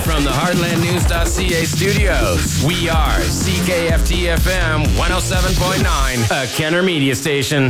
From the HeartlandNews.ca studios, we are CKFT-FM 107.9, a Kenner Media station.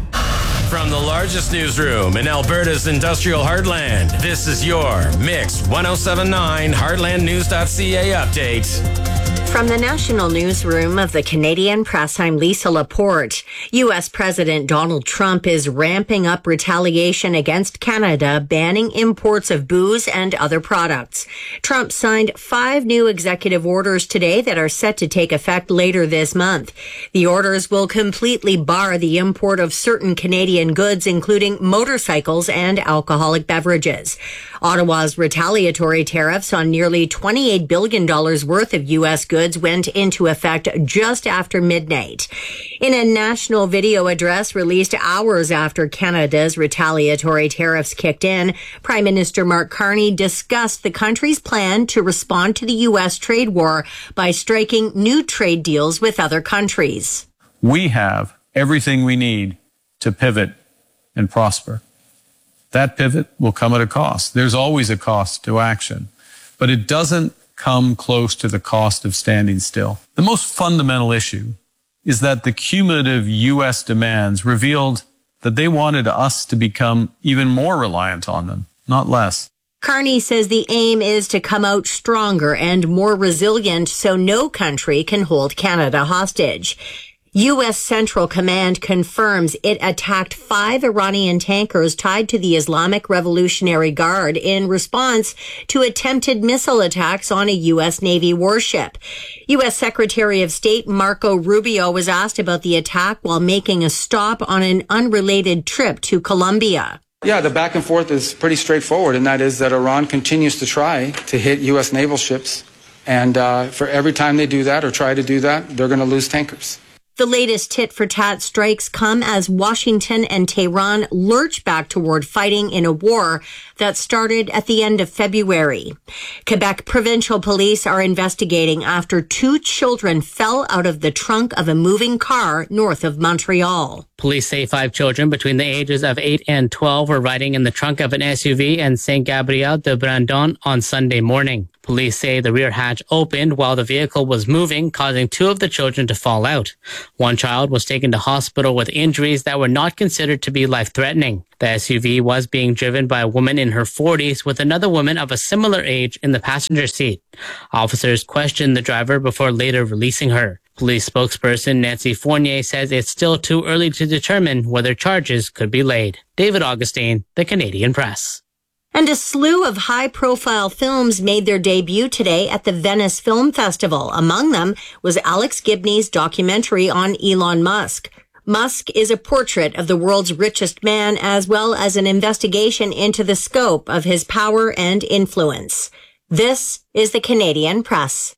From the largest newsroom in Alberta's industrial heartland, this is your Mix 107.9 HeartlandNews.ca update. From the national newsroom of the Canadian Press, I'm Lisa Laporte. U.S. President Donald Trump is ramping up retaliation against Canada, banning imports of booze and other products. Trump signed 5 new executive orders today that are set to take effect later this month. The orders will completely bar the import of certain Canadian goods, including motorcycles and alcoholic beverages. Ottawa's retaliatory tariffs on nearly $28 billion worth of U.S. goods went into effect just after midnight. In a national video address released hours after Canada's retaliatory tariffs kicked in, Prime Minister Mark Carney discussed the country's plan to respond to the U.S. trade war by striking new trade deals with other countries. We have everything we need to pivot and prosper. That pivot will come at a cost. There's always a cost to action, but it doesn't come close to the cost of standing still. The most fundamental issue is that the cumulative U.S. demands revealed that they wanted us to become even more reliant on them, not less. Carney says the aim is to come out stronger and more resilient so no country can hold Canada hostage. U.S. Central Command confirms it attacked 5 Iranian tankers tied to the Islamic Revolutionary Guard in response to attempted missile attacks on a U.S. Navy warship. U.S. Secretary of State Marco Rubio was asked about the attack while making a stop on an unrelated trip to Colombia. Yeah, the back and forth is pretty straightforward, and that is that Iran continues to try to hit U.S. naval ships. And for every time they do that or try to do that, they're going to lose tankers. The latest tit-for-tat strikes come as Washington and Tehran lurch back toward fighting in a war that started at the end of February. Quebec provincial police are investigating after 2 children fell out of the trunk of a moving car north of Montreal. Police say 5 children between the ages of 8 and 12 were riding in the trunk of an SUV in Saint-Gabriel-de-Brandon on Sunday morning. Police say the rear hatch opened while the vehicle was moving, causing 2 of the children to fall out. One child was taken to hospital with injuries that were not considered to be life-threatening. The SUV was being driven by a woman in her 40s with another woman of a similar age in the passenger seat. Officers questioned the driver before later releasing her. Police spokesperson Nancy Fournier says it's still too early to determine whether charges could be laid. David Augustine, The Canadian Press. And a slew of high-profile films made their debut today at the Venice Film Festival. Among them was Alex Gibney's documentary on Elon Musk. Musk is a portrait of the world's richest man, as well as an investigation into the scope of his power and influence. This is the Canadian Press.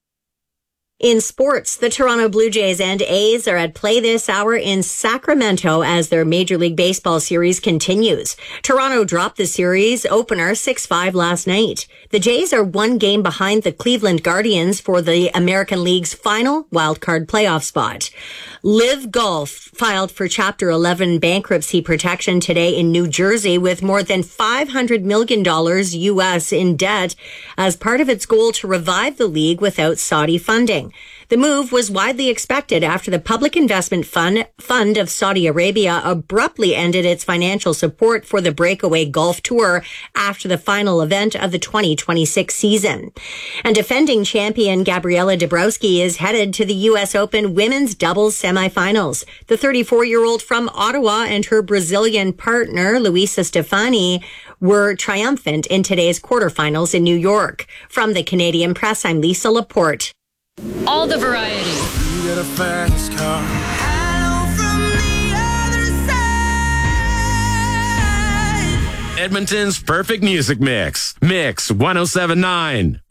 In sports, the Toronto Blue Jays and A's are at play this hour in Sacramento as their Major League Baseball series continues. Toronto dropped the series opener 6-5 last night. The Jays are 1 game behind the Cleveland Guardians for the American League's final wildcard playoff spot. Live Golf filed for Chapter 11 bankruptcy protection today in New Jersey with more than $500 million U.S. in debt as part of its goal to revive the league without Saudi funding. The move was widely expected after the Public Investment Fund of Saudi Arabia abruptly ended its financial support for the breakaway golf tour after the final event of the 2026 season. And defending champion Gabriela Dabrowski is headed to the U.S. Open women's doubles semifinals. The 34-year-old from Ottawa and her Brazilian partner, Luisa Stefani, were triumphant in today's quarterfinals in New York. From the Canadian Press, I'm Lisa Laporte. All the variety. You got a fast car. Hello from the other side. Edmonton's perfect music mix. Mix 107.9.